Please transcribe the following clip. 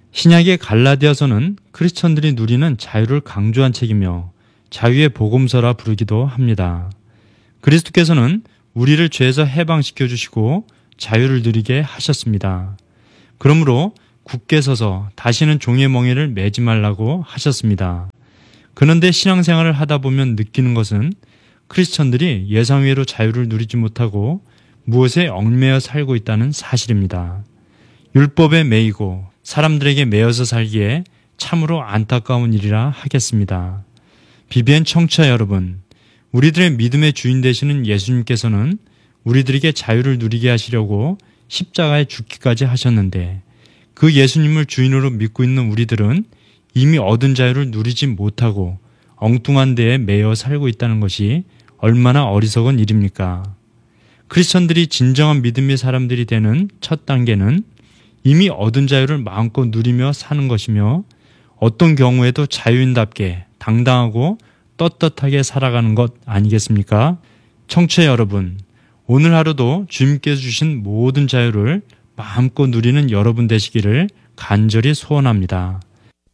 신약의 갈라디아서는 크리스천들이 누리는 자유를 강조한 책이며 자유의 복음서라 부르기도 합니다. 그리스도께서는 우리를 죄에서 해방시켜 주시고 자유를 누리게 하셨습니다. 그러므로 굳게 서서 다시는 종의 멍에를 매지 말라고 하셨습니다. 그런데 신앙생활을 하다 보면 느끼는 것은 크리스천들이 예상외로 자유를 누리지 못하고 무엇에 얽매여 살고 있다는 사실입니다. 율법에 매이고 사람들에게 매여서 살기에 참으로 안타까운 일이라 하겠습니다. BBN 청취자 여러분, 우리들의 믿음의 주인 되시는 예수님께서는 우리들에게 자유를 누리게 하시려고 십자가에 죽기까지 하셨는데 그 예수님을 주인으로 믿고 있는 우리들은 이미 얻은 자유를 누리지 못하고 엉뚱한 데에 매여 살고 있다는 것이 얼마나 어리석은 일입니까? 크리스천들이 진정한 믿음의 사람들이 되는 첫 단계는 이미 얻은 자유를 마음껏 누리며 사는 것이며 어떤 경우에도 자유인답게 당당하고 떳떳하게 살아가는 것 아니겠습니까? 청취자 여러분, 오늘 하루도 주님께서 주신 모든 자유를 마음껏 누리는 여러분 되시기를 간절히 소원합니다.